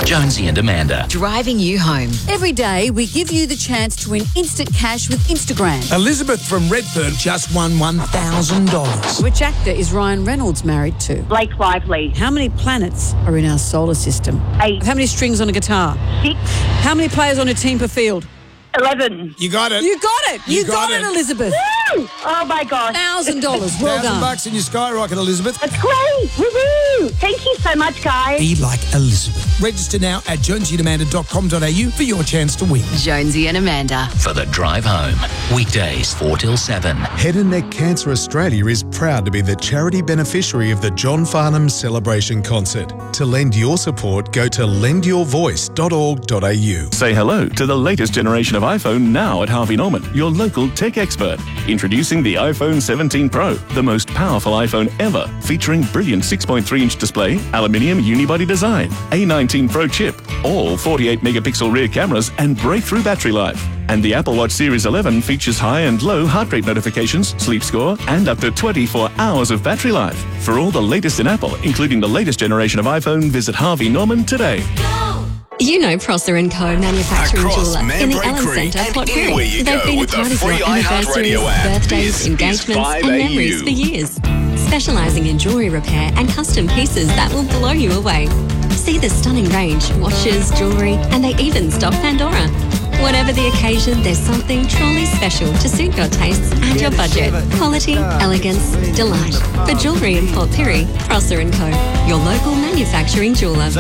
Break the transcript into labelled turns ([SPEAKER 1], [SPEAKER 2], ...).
[SPEAKER 1] Jonesy and Amanda.
[SPEAKER 2] Driving you home.
[SPEAKER 3] Every day, we give you the chance to win instant cash with Instagram.
[SPEAKER 4] Elizabeth from Redfern just won $1,000.
[SPEAKER 3] Which actor is Ryan Reynolds married to?
[SPEAKER 5] Blake Lively.
[SPEAKER 3] How many planets are in our solar system?
[SPEAKER 5] 8.
[SPEAKER 3] How many strings on a guitar?
[SPEAKER 5] 6.
[SPEAKER 3] How many players on a team per field?
[SPEAKER 5] 11.
[SPEAKER 4] You got it.
[SPEAKER 3] You got it. You got it, Elizabeth.
[SPEAKER 5] Woo! Oh my gosh.
[SPEAKER 3] $1,000. Well done.
[SPEAKER 4] $1,000 in your skyrocket, Elizabeth.
[SPEAKER 5] That's great. Woohoo! Thank you so much, guys.
[SPEAKER 4] Be like Elizabeth. Register now at jonesyandamanda.com.au for your chance to win.
[SPEAKER 2] Jonesy and Amanda.
[SPEAKER 1] For the drive home. Weekdays 4 till 7.
[SPEAKER 6] Head and Neck Cancer Australia is proud to be the charity beneficiary of the John Farnham Celebration Concert. To lend your support, go to lendyourvoice.org.au.
[SPEAKER 7] Say hello to the latest generation of iPhone now at Harvey Norman, your local tech expert. Introducing the iPhone 17 Pro, the most powerful iPhone ever, featuring brilliant 6.3-inch display, aluminium unibody design, A19 Pro chip, all 48-megapixel rear cameras and breakthrough battery life. And the Apple Watch Series 11 features high and low heart rate notifications, sleep score, and up to 24 hours of battery life. For all the latest in Apple, including the latest generation of iPhone, visit Harvey Norman today.
[SPEAKER 8] You know Prosser & Co. manufacturing
[SPEAKER 9] Across
[SPEAKER 8] jeweller in the
[SPEAKER 9] Manbrae
[SPEAKER 8] Ellen
[SPEAKER 9] Creek
[SPEAKER 8] Centre,
[SPEAKER 9] and
[SPEAKER 8] Port Pirie.
[SPEAKER 9] anywhere you
[SPEAKER 8] They've
[SPEAKER 9] go
[SPEAKER 8] been a
[SPEAKER 9] with the
[SPEAKER 8] part of
[SPEAKER 9] free
[SPEAKER 8] your
[SPEAKER 9] iHeartRadio
[SPEAKER 8] anniversaries,
[SPEAKER 9] app.
[SPEAKER 8] birthdays,
[SPEAKER 9] This is
[SPEAKER 8] engagements,
[SPEAKER 9] 5
[SPEAKER 8] and memories
[SPEAKER 9] AU.
[SPEAKER 8] for years. Specialising in jewellery repair and custom pieces that will blow you away. See the stunning range, watches, jewellery, and they even stock Pandora. Whatever the occasion, there's something truly special to suit your tastes and your budget. Quality, elegance, delight. For jewellery in Port Pirie, Prosser & Co. Your local manufacturing jeweller.